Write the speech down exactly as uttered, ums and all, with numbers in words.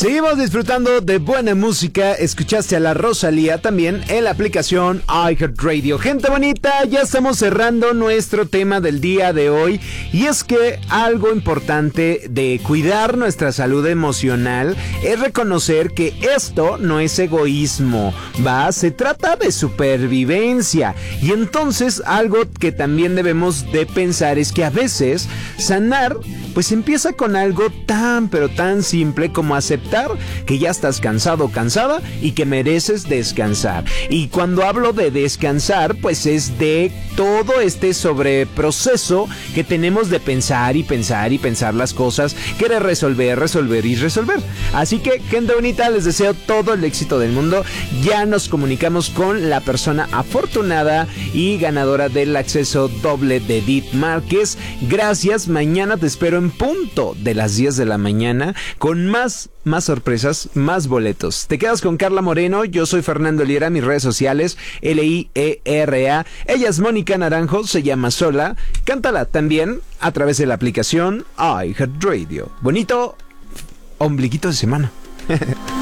Seguimos disfrutando de buena música. Escuchaste a la Rosalía también en la aplicación iHeartRadio. Gente bonita, ya estamos cerrando nuestro tema del día de hoy. Y es que algo importante de cuidar nuestra salud emocional es reconocer que esto no es egoísmo, ¿va? Se trata de supervivencia. Y entonces algo que también debemos de pensar es que a veces sanar pues empieza con algo tan pero tan simple como aceptar que ya estás cansado o cansada y que mereces descansar. Y cuando hablo de descansar, pues es de todo este sobreproceso que tenemos de pensar y pensar y pensar las cosas, querer resolver, resolver y resolver. Así que, gente bonita, les deseo todo el éxito del mundo. Ya nos comunicamos con la persona afortunada y ganadora del acceso doble de Edith Márquez. Gracias, mañana te espero en punto de las diez de la mañana con más Más sorpresas, más boletos. Te quedas con Carla Moreno, yo soy Fernando Liera, mis redes sociales, L I E R A. Ella es Mónica Naranjo, se llama Sola. Cántala también a través de la aplicación iHeartRadio. Bonito ombliguito de semana.